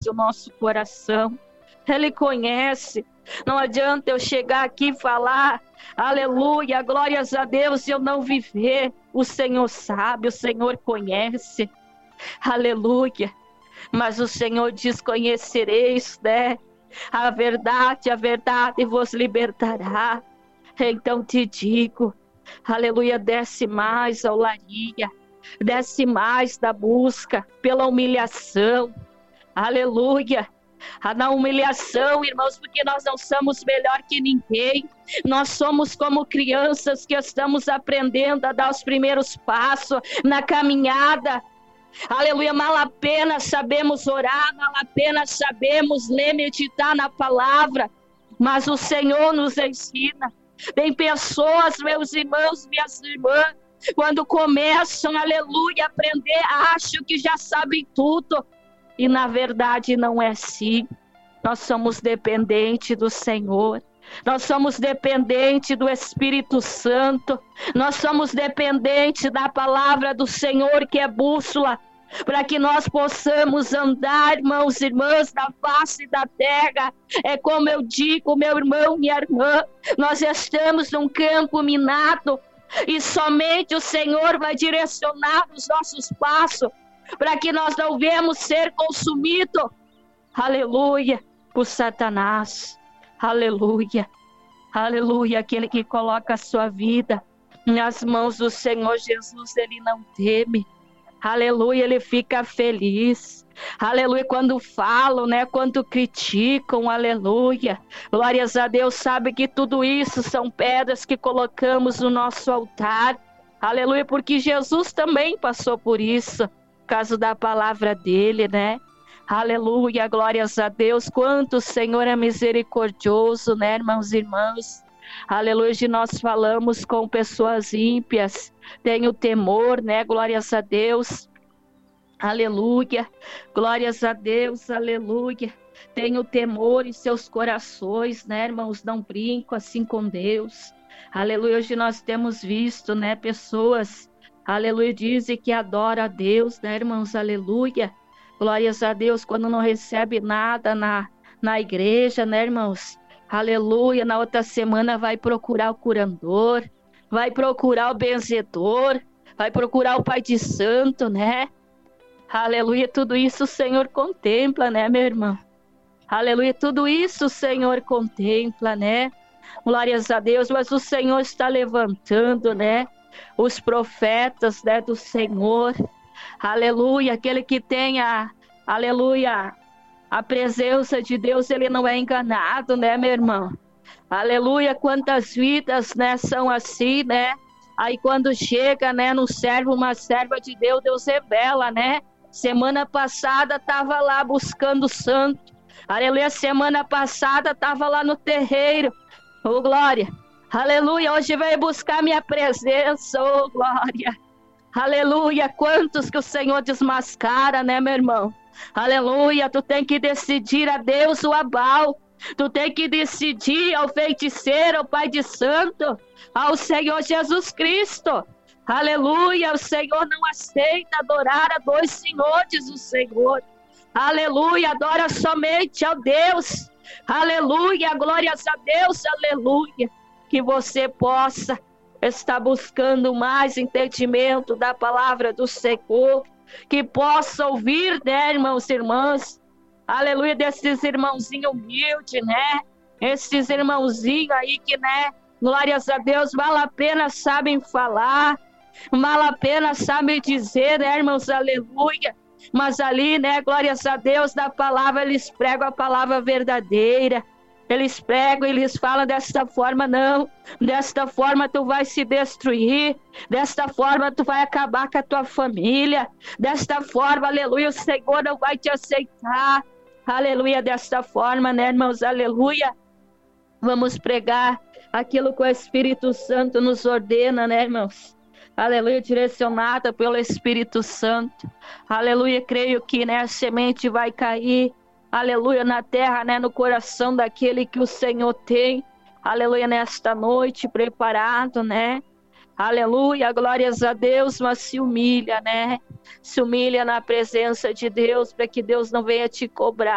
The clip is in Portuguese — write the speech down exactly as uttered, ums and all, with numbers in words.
conhece o nosso coração. Ele conhece. Não adianta eu chegar aqui e falar, aleluia, glórias a Deus, e eu não viver. O Senhor sabe, o Senhor conhece. Aleluia. Mas o Senhor diz, conhecereis, né? A verdade, a verdade vos libertará. Então te digo, aleluia, desce mais a olaria, desce mais da busca pela humilhação. Aleluia. Na humilhação, irmãos, porque nós não somos melhor que ninguém. Nós somos como crianças que estamos aprendendo a dar os primeiros passos na caminhada. Aleluia, mal a pena sabemos orar, mal a pena sabemos ler, meditar na palavra, mas o Senhor nos ensina. Tem pessoas, meus irmãos, minhas irmãs, quando começam, aleluia, a aprender, acham que já sabem tudo. E na verdade não é assim. Nós somos dependentes do Senhor. Nós somos dependentes do Espírito Santo. Nós somos dependentes da palavra do Senhor, que é bússola, para que nós possamos andar, irmãos e irmãs, na face da terra. É como eu digo, meu irmão, minha irmã, nós estamos num campo minado e somente o Senhor vai direcionar os nossos passos, para que nós não venhamos ser consumidos, aleluia, por Satanás, aleluia, aleluia. Aquele que coloca a sua vida nas mãos do Senhor Jesus, ele não teme, aleluia, ele fica feliz, aleluia, quando falam, né, quando criticam, aleluia, glórias a Deus, sabe que tudo isso são pedras que colocamos no nosso altar, aleluia, porque Jesus também passou por isso, caso da palavra dele, né? Aleluia, glórias a Deus. Quanto o Senhor é misericordioso, né, irmãos e irmãs? Aleluia, hoje nós falamos com pessoas ímpias, tenho temor, né? Glórias a Deus. Aleluia, glórias a Deus, aleluia. Tenho temor em seus corações, né, irmãos? Não brinco assim com Deus. Aleluia, hoje nós temos visto, né, pessoas, aleluia, dizem que adora a Deus, né, irmãos? Aleluia. Glórias a Deus, quando não recebe nada na, na igreja, né, irmãos? Aleluia. Na outra semana vai procurar o curandor, vai procurar o benzedor, vai procurar o Pai de Santo, né? Aleluia. Tudo isso o Senhor contempla, né, meu irmão? Aleluia. Tudo isso o Senhor contempla, né? Glórias a Deus. Mas o Senhor está levantando, né, os profetas, né, do Senhor, aleluia, aquele que tem a, aleluia, a presença de Deus, ele não é enganado, né, meu irmão? Aleluia, quantas vidas, né, são assim, né? Aí quando chega, né, no servo, uma serva de Deus, Deus revela, né? Semana passada estava lá buscando santo, aleluia, semana passada estava lá no terreiro, oh glória, aleluia, hoje veio buscar minha presença, oh glória, aleluia. Quantos que o Senhor desmascara, né, meu irmão? Aleluia, tu tem que decidir a Deus o Abal, tu tem que decidir ao feiticeiro, ao Pai de Santo, ao Senhor Jesus Cristo, aleluia. O Senhor não aceita adorar a dois senhores, o Senhor, aleluia, adora somente ao Deus, aleluia, glórias a Deus, aleluia. Que você possa estar buscando mais entendimento da palavra do Senhor, que possa ouvir, né, irmãos e irmãs, aleluia, desses irmãozinhos humildes, né, esses irmãozinhos aí que, né, glórias a Deus, vale a pena sabem falar, vale a pena sabem dizer, né, irmãos, aleluia, mas ali, né, glórias a Deus, da palavra, eles pregam a palavra verdadeira, eles pregam, eles falam desta forma, não, desta forma tu vai se destruir, desta forma tu vai acabar com a tua família, desta forma, aleluia, o Senhor não vai te aceitar, aleluia, desta forma, né, irmãos, aleluia. Vamos pregar aquilo que o Espírito Santo nos ordena, né, irmãos? Aleluia, direcionada pelo Espírito Santo, aleluia. Creio que, né, a semente vai cair, aleluia, na terra, né, no coração daquele que o Senhor tem, aleluia, nesta noite, preparado, né, aleluia, glórias a Deus, mas se humilha, né, se humilha na presença de Deus, para que Deus não venha te cobrar.